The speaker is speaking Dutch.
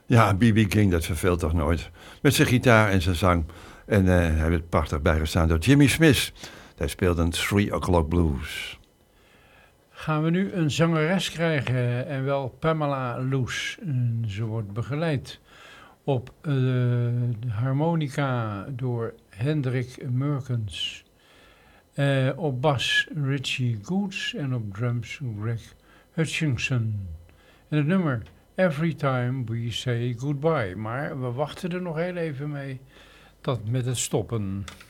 Ja, B.B. King, dat verveelt toch nooit. Met zijn gitaar en zijn zang. En hij werd prachtig bijgestaan door Jimmy Smith. Hij speelde een 3 O'Clock Blues. Gaan we nu een zangeres krijgen en wel Pamela Loes. Ze wordt begeleid op de harmonica door Hendrik Merkens. Op bas Richie Goods en op drums Greg Hutchinson. En het nummer Every Time We Say Goodbye. Maar we wachten er nog heel even mee met het stoppen.